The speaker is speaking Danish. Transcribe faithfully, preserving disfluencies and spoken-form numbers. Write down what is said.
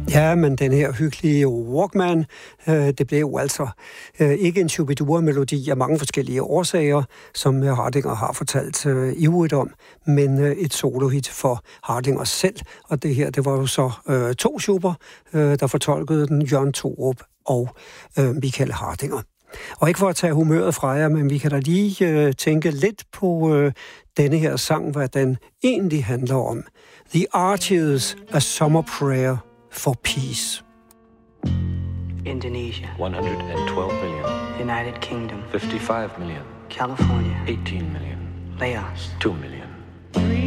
Ja, men den her hyggelige Walkman, øh, det blev jo altså øh, ikke en Shubidua-melodi af mange forskellige årsager, som Hardinger har fortalt øh, ivrigt om, men øh, et solohit for Hardinger selv. Og det her, det var jo så øh, to Schuber, øh, der fortolkede den, Jørgen Thorup og øh, Michael Hardinger. Og ikke for at tage humøret fra jer, men vi kan da lige øh, tænke lidt på øh, denne her sang, hvad den egentlig handler om. The Archies, A Summer Prayer for Peace. Indonesia. one hundred twelve million. United Kingdom. fifty-five million. California. eighteen million. Laos. two million.